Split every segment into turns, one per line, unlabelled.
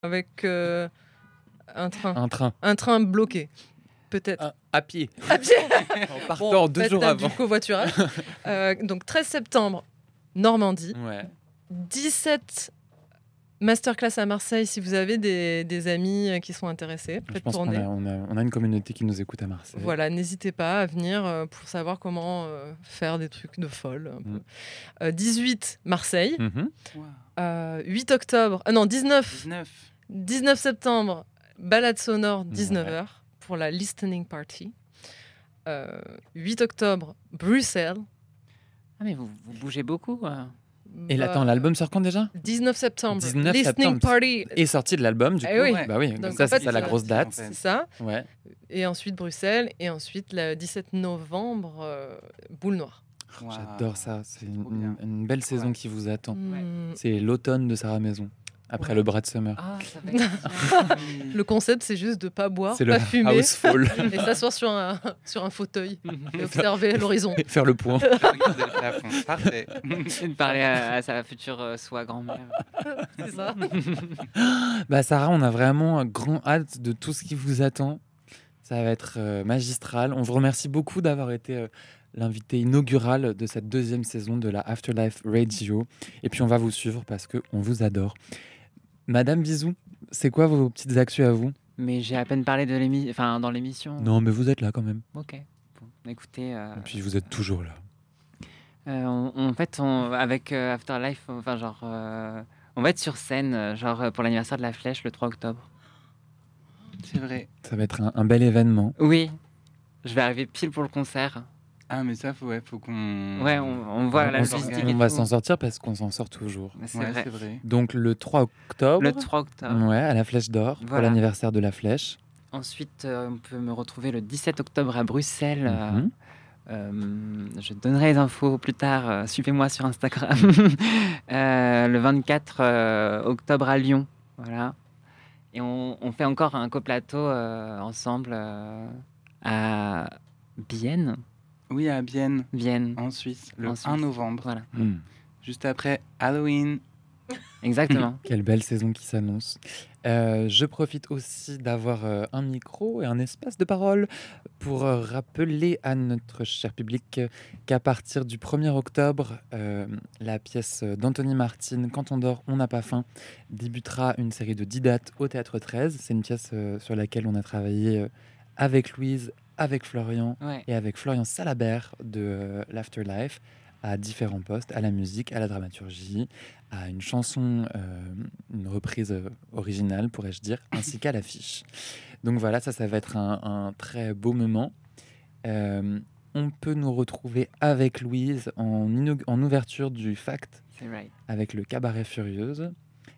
avec un train.
Un train.
Un train bloqué, peut-être.
À pied.
À pied.
En partant 2 jours avant.
Du covoiturage. Donc 13 septembre, Normandie.
Ouais.
17 masterclass à Marseille si vous avez des amis qui sont intéressés.
Je
Faites
pense qu'on
tourner.
on a une communauté qui nous écoute à Marseille.
Voilà, n'hésitez pas à venir pour savoir comment faire des trucs de folle. 18 Marseille.
Mhm.
8 octobre. Non, 19 septembre, balade sonore 19h pour la listening party. 8 octobre, Bruxelles.
Ah mais vous bougez beaucoup.
Et là, attends, l'album sort quand déjà ?
19 septembre.
19
listening
septembre.
party.
Et sortie de l'album, du coup.
oui.
Bah oui,
Donc,
ça,
en fait,
c'est la grosse date.
C'est ça.
Ouais.
Et ensuite Bruxelles. Et ensuite, le 17 novembre, Boule Noire.
Wow. J'adore ça. C'est une belle saison qui vous attend.
Mmh.
C'est l'automne de Sarah Maison. Après le Brat Summer.
Ah, ça va être
Le concept, c'est juste de pas boire,
c'est
pas
le
fumer
housefall.
et s'asseoir sur un fauteuil et observer l'horizon.
Et faire le point.
Regarder le plafond. Parfait.
Et de parler à sa future soit grand-mère.
C'est ça.
Bah Sarah, on a vraiment grand hâte de tout ce qui vous attend. Ça va être magistral. On vous remercie beaucoup d'avoir été l'invité inaugural de cette 2e saison de la Afterlife Radio. Et puis on va vous suivre parce qu'on vous adore. Madame Bisou, c'est quoi vos petites actus à vous ?
Mais j'ai à peine parlé de dans l'émission.
Non, mais vous êtes là quand même.
Ok. Bon, écoutez.
Et puis vous êtes toujours là.
En fait, avec Afterlife, on va être sur scène, pour l'anniversaire de La Flèche, le 3 octobre.
C'est vrai.
Ça va être un bel événement.
Oui. Je vais arriver pile pour le concert.
Ah, mais ça, faut qu'on...
Ouais, on voit la logistique.
On va s'en sortir parce qu'on s'en sort toujours.
C'est
Ouais,
vrai.
c'est vrai.
Donc le 3 octobre.
Le 3 octobre.
Ouais, à la Flèche d'Or, pour
Voilà.
l'anniversaire de La Flèche.
Ensuite, on peut me retrouver le 17 octobre à Bruxelles.
Mhm.
Je donnerai les infos plus tard. Suivez-moi sur Instagram. Le 24 octobre à Lyon. Voilà. Et on fait encore un coplateau ensemble à Bienne.
Oui, à Bienne,
Vienne.
en Suisse, le
En Suisse.
1 novembre.
Voilà.
Juste après Halloween.
Exactement.
Quelle belle saison qui s'annonce. Je profite aussi d'avoir un micro et un espace de parole pour rappeler à notre cher public qu'à partir du 1er octobre, la pièce d'Anthony Martin, Quand on dort, on n'a pas faim, débutera une série de 10 dates au Théâtre 13. C'est une pièce sur laquelle on a travaillé avec Louise, avec Florian et avec Florian Salabert de l'Afterlife, à différents postes, à la musique, à la dramaturgie, à une chanson, une reprise originale, pourrais-je dire, ainsi qu'à l'affiche. Donc voilà, ça va être un très beau moment. On peut nous retrouver avec Louise en ouverture du Fact, avec le Cabaret Furieuse,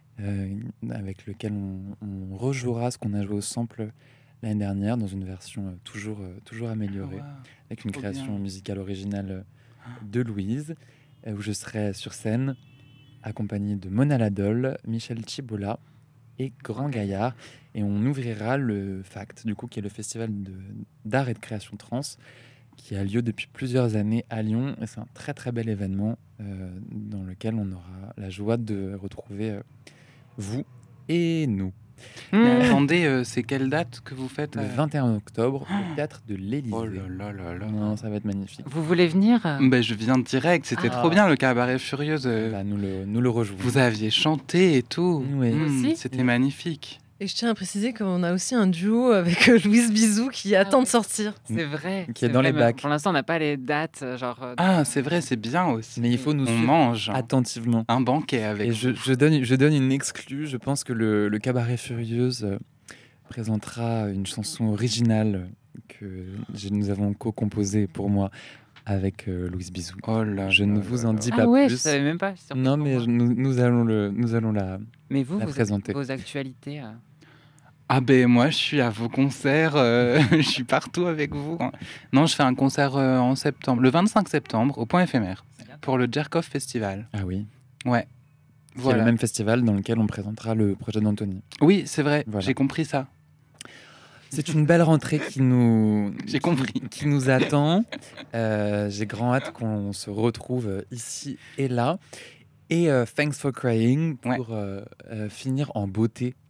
avec lequel on rejouera ce qu'on a joué au sample l'année dernière, dans une version toujours améliorée, avec une création musicale originale de Louise, où je serai sur scène accompagné de Mona Ladol, Michel Chibola et Grand Gaillard, et on ouvrira le Fact, du coup, qui est le festival d'art et de création trans, qui a lieu depuis plusieurs années à Lyon, et c'est un très très bel événement dans lequel on aura la joie de retrouver vous et nous.
Mais attendez, c'est quelle date que vous faites
Le 21 octobre au Théâtre de l'Élysée.
Oh là là là.
Non, ça va être magnifique.
Vous voulez venir ?
Je viens direct, c'était trop bien le Cabaret Furieuse.
Nous le rejouons.
Vous aviez chanté et tout.
Oui.
C'était magnifique.
Et je tiens à préciser qu'on a aussi un duo avec Louise Bisou qui attend de sortir.
C'est vrai.
Qui est dans les bacs.
Pour l'instant, on n'a pas les dates.
Ah, c'est vrai, c'est bien aussi.
Mais il faut nous
On
suivre
mange
attentivement.
un banquet avec.
Et je donne une exclue. Je pense que le Cabaret Furieuse présentera une chanson originale que nous avons co-composée pour moi avec Louise Bisou.
Oh là.
Je ne vous en dis pas
ouais,
plus.
je savais même pas.
Non, mais nous allons la
Mais vous
présenter.
Vos actualités.
Ah moi je suis à vos concerts, je suis partout avec vous. Non, je fais un concert en septembre, le 25 septembre, au Point Éphémère, pour le Jerkov Festival.
Ah oui.
Ouais.
C'est le même festival dans lequel on présentera le projet d'Anthony.
Oui, c'est vrai,
Voilà.
J'ai compris ça.
C'est une belle rentrée
J'ai compris.
qui nous attend. J'ai grand hâte qu'on se retrouve ici et là. Et Thanks for Crying pour finir en beauté